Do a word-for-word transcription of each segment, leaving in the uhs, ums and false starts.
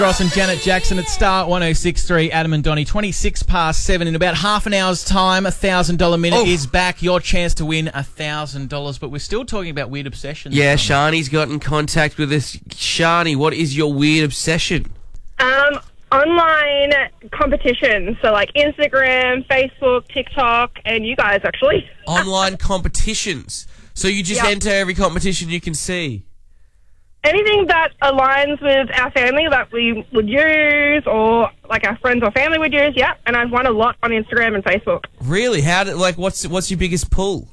Ross and Janet Jackson at Star one oh six point three. Adam and Donnie, twenty-six past seven. In about half an hour's time, a one thousand dollars minute oh. is back. Your chance to win one thousand dollars. But we're still talking about weird obsessions. Yeah, Shani's got in contact with us. Shani, what is your weird obsession? Um, online competition. So like Instagram, Facebook, TikTok, and you guys, actually. Online competitions. So you just yep. enter every competition you can see? Anything that aligns with our family that we would use, or like our friends or family would use, yeah. And I've won a lot on Instagram and Facebook. Really? How did like what's what's your biggest pull?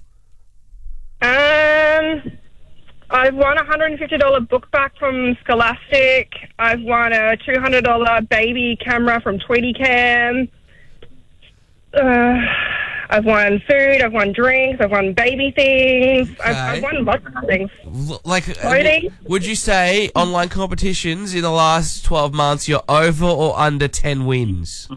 Um, I've won a one hundred fifty dollars book bag from Scholastic. I've won a two hundred dollars baby camera from Tweety Cam. Uh, I've won food, I've won drinks, I've won baby things, okay. I've, I've won lots of things. Like, uh, would you say online competitions in the last twelve months, you're over or under ten wins?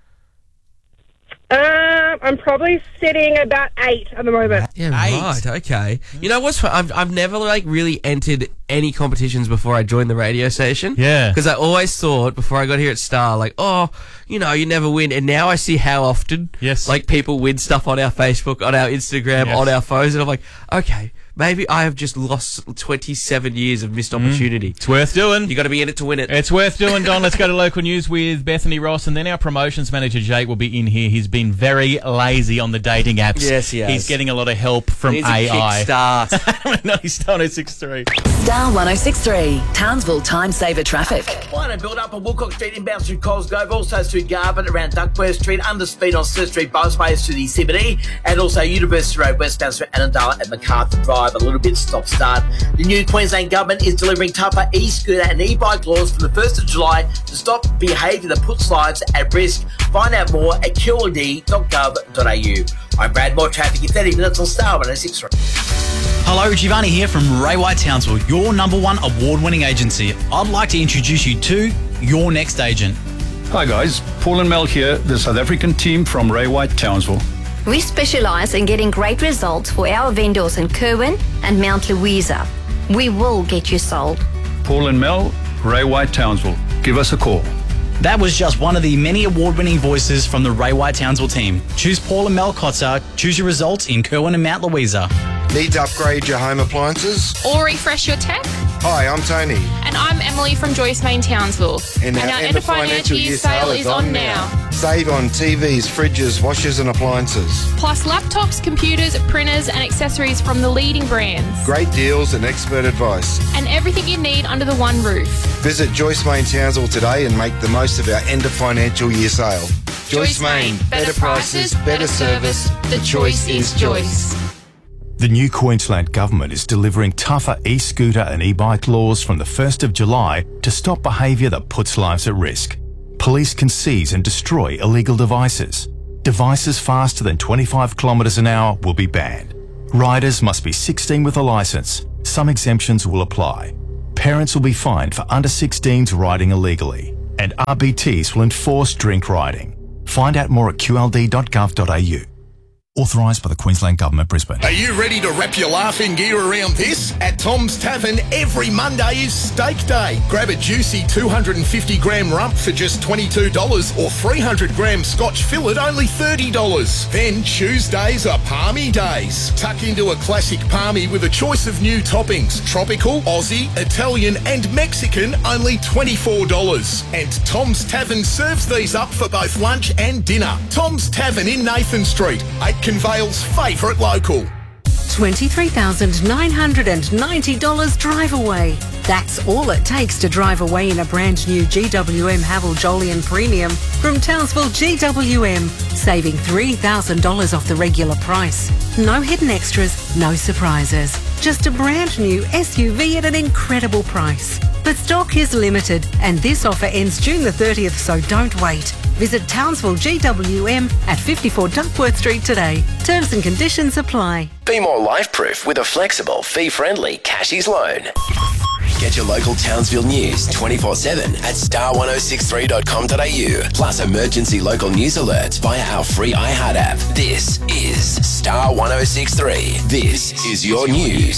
Uh, I'm probably sitting about eight at the moment. Yeah, eight. Right, okay. You know what's fun? I've, I've never, like, really entered any competitions before I joined the radio station. Yeah. Because I always thought, before I got here at Star, like, oh, you know, you never win. And now I see how often, yes, like, people win stuff on our Facebook, on our Instagram, yes. on our phones. And I'm like, okay, maybe I have just lost twenty-seven years of missed opportunity. Mm. It's worth doing. You got to be in it to win it. It's worth doing, Don. Let's go to local news with Bethany Ross, and then our promotions manager Jake will be in here. He's been very lazy on the dating apps. Yes, he has. He's getting a lot of help from He's A I. A kickstart. No, he's Star one oh six point three. Star one oh six point three, Townsville Time Saver Traffic. Line and build up on Woolcock Street inbound through Cosgrove, also through Garvin, around Duckworth Street, under speed on Sir Street, both to the C B D, and also University Road westbound through Annandale and MacArthur Drive. A little bit stop start. The new Queensland Government is delivering tougher e-scooter and e-bike laws from the first of July to stop behaviour that puts lives at risk. Find out more at q l d dot gov dot a u. I'm Brad. More traffic in thirty minutes on Star one oh six point three. Hello, Giovanni here from Ray White Townsville, your number one award-winning agency. I'd like to introduce you to your next agent. Hi guys, Paul and Mel here, the South African team from Ray White Townsville. We specialise in getting great results for our vendors in Kerwin and Mount Louisa. We will get you sold. Paul and Mel, Ray White Townsville. Give us a call. That was just one of the many award-winning voices from the Ray White Townsville team. Choose Paul and Mel Kotzer. Choose your results in Kerwin and Mount Louisa. Need to upgrade your home appliances? Or refresh your tech? Hi, I'm Tony. And I'm Emily from Joyce Main Townsville. And, and our, our end of financial year sale is on now. Save on T Vs, fridges, washers and appliances. Plus laptops, computers, printers and accessories from the leading brands. Great deals and expert advice. And everything you need under the one roof. Visit Joyce Main Townsville today and make the most of our end of financial year sale. Joyce, Joyce Main, better, better prices, better service. The choice is Joyce. The new Queensland Government is delivering tougher e-scooter and e-bike laws from the first of July to stop behaviour that puts lives at risk. Police can seize and destroy illegal devices. Devices faster than twenty-five kilometres an hour will be banned. Riders must be sixteen with a licence. Some exemptions will apply. Parents will be fined for under sixteens riding illegally. And R B Ts will enforce drink riding. Find out more at q l d dot gov dot a u. Authorised by the Queensland Government, Brisbane. Are you ready to wrap your laughing gear around this? At Tom's Tavern, every Monday is Steak Day. Grab a juicy two hundred fifty gram rump for just twenty-two dollars or three hundred gram Scotch fillet only thirty dollars. Then Tuesdays are Palmy Days. Tuck into a classic palmy with a choice of new toppings. Tropical, Aussie, Italian and Mexican only twenty-four dollars. And Tom's Tavern serves these up for both lunch and dinner. Tom's Tavern in Nathan Street. eight Convale's favourite local. twenty-three thousand nine hundred ninety dollars drive away. That's all it takes to drive away in a brand new G W M Haval Jolyon Premium from Townsville G W M, saving three thousand dollars off the regular price. No hidden extras, no surprises. Just a brand new S U V at an incredible price. But stock is limited and this offer ends June the thirtieth, so don't wait. Visit Townsville G W M at fifty-four Duckworth Street today. Terms and conditions apply. Be more life-proof with a flexible, fee-friendly Cashies loan. Get your local Townsville news twenty-four seven at star one oh six three dot com dot a u. Plus emergency local news alerts via our free iHeart app. This is Star one oh six three. This is your news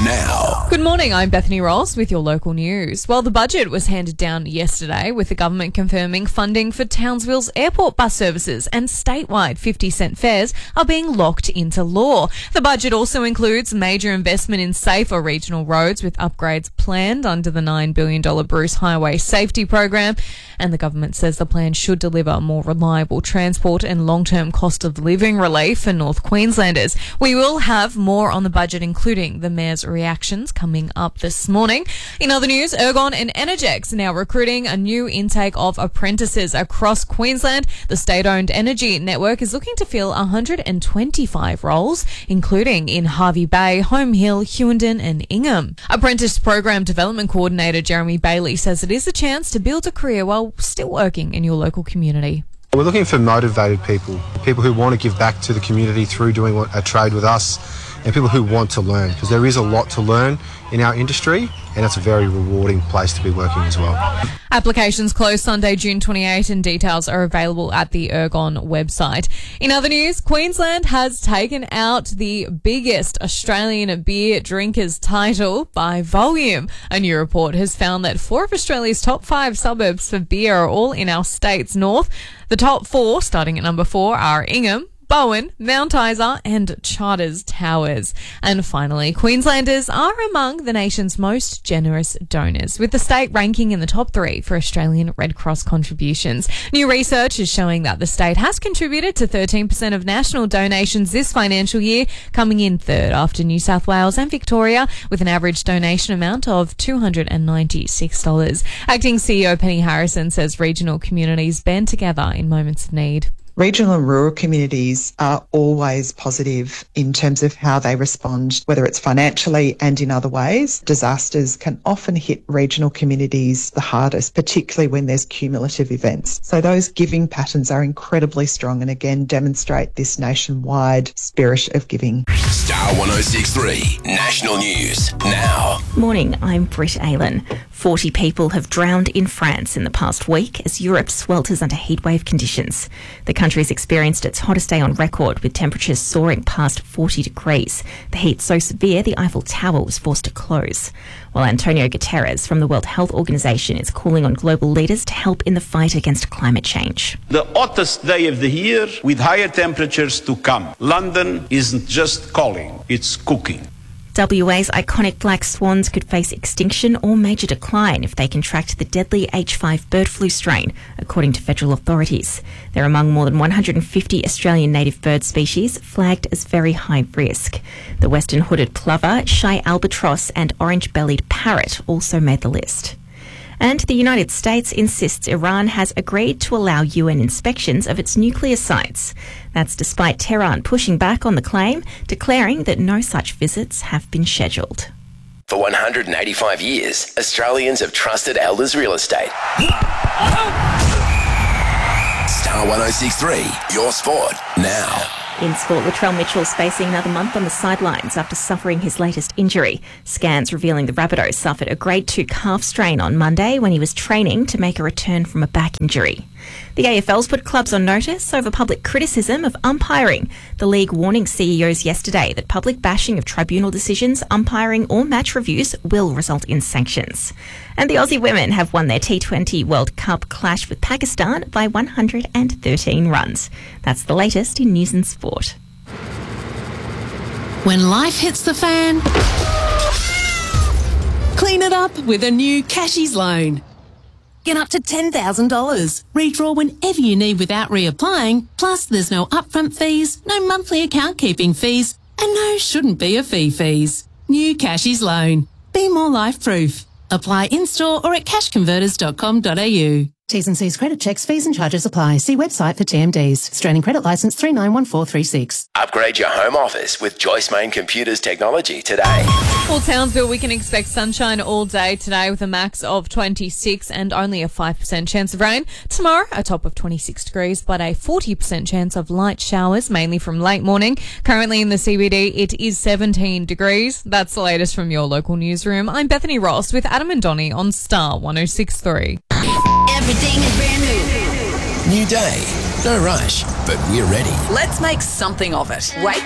now. Good morning, I'm Bethany Ross with your local news. Well, the budget was handed down yesterday with the government confirming funding for Townsville's airport bus services and statewide fifty cent fares are being locked into law. The budget also includes major investment in safer regional roads with upgrades planned under the nine billion dollars Bruce Highway Safety Program, and the government says the plan should deliver more reliable transport and long-term cost of living relief for North Queenslanders. We will have more on the budget, including the Mayor's reactions, coming up this morning. In other news, Ergon and Energex are now recruiting a new intake of apprentices across Queensland. The state-owned energy network is looking to fill one hundred twenty-five roles, including in Hervey Bay, Home Hill, Hughenden and Ingham. Apprentice Program Development Coordinator Jeremy Bailey says it is a chance to build a career while still working in your local community. We're looking for motivated people, people who want to give back to the community through doing a trade with us, and people who want to learn, because there is a lot to learn in our industry, and it's a very rewarding place to be working as well. Applications close Sunday, June twenty-eighth, and details are available at the Ergon website. In other news, Queensland has taken out the biggest Australian beer drinkers title by volume. A new report has found that four of Australia's top five suburbs for beer are all in our state's north. The top four, starting at number four, are Ingham, Bowen, Mount Isa and Charters Towers. And finally, Queenslanders are among the nation's most generous donors, with the state ranking in the top three for Australian Red Cross contributions. New research is showing that the state has contributed to thirteen percent of national donations this financial year, coming in third after New South Wales and Victoria, with an average donation amount of two hundred ninety-six dollars. Acting C E O Penny Harrison says regional communities band together in moments of need. Regional and rural communities are always positive in terms of how they respond, whether it's financially and in other ways. Disasters can often hit regional communities the hardest, particularly when there's cumulative events. So those giving patterns are incredibly strong and again demonstrate this nationwide spirit of giving. Star one oh six three National News now. Morning, I'm Britt Aylan. forty people have drowned in France in the past week as Europe swelters under heatwave conditions. The country's experienced its hottest day on record, with temperatures soaring past forty degrees. The heat so severe the Eiffel Tower was forced to close. While Antonio Guterres from the World Health Organization is calling on global leaders to help in the fight against climate change. The hottest day of the year with higher temperatures to come. London isn't just calling, it's cooking. W A's iconic black swans could face extinction or major decline if they contract the deadly H five bird flu strain, according to federal authorities. They're among more than one hundred fifty Australian native bird species flagged as very high risk. The western hooded plover, shy albatross and orange-bellied parrot also made the list. And the United States insists Iran has agreed to allow U N inspections of its nuclear sites. That's despite Tehran pushing back on the claim, declaring that no such visits have been scheduled. For one hundred eighty-five years, Australians have trusted Elders Real Estate. Star one oh six three, your sport now. In sport, Latrell Mitchell's facing another month on the sidelines after suffering his latest injury. Scans revealing the Rabbitoh suffered a grade two calf strain on Monday when he was training to make a return from a back injury. The A F L's put clubs on notice over public criticism of umpiring. The league warning C E Os yesterday that public bashing of tribunal decisions, umpiring or match reviews will result in sanctions. And the Aussie women have won their T twenty World Cup clash with Pakistan by one hundred thirteen runs. That's the latest in news and sport. When life hits the fan, clean it up with a new Cashies loan. Get up to ten thousand dollars. Redraw whenever you need without reapplying. Plus, there's no upfront fees, no monthly account keeping fees, and no shouldn't be a fee fees. New Cashies loan. Be more life proof. Apply in-store or at cash converters dot com dot a u. T's and C's credit checks, fees and charges apply. See website for T M Ds. Australian credit licence three nine one four three six. Upgrade your home office with Joyce Main Computers technology today. Well, Townsville, we can expect sunshine all day today with a max of twenty-six and only a five percent chance of rain. Tomorrow, a top of twenty-six degrees, but a forty percent chance of light showers, mainly from late morning. Currently in the C B D, it is seventeen degrees. That's the latest from your local newsroom. I'm Bethany Ross with Adam and Donnie on Star one oh six point three. Everything is brand new. New day. No rush, but we're ready. Let's make something of it. Wake